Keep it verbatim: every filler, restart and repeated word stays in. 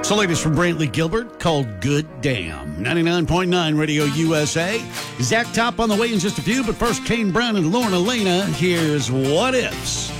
So latest from Brantley Gilbert called Good Damn. ninety-nine point nine Radio U S A. Zach Top on the way in just a few, but first Kane Brown and Lorna Lena. Here's What Ifs.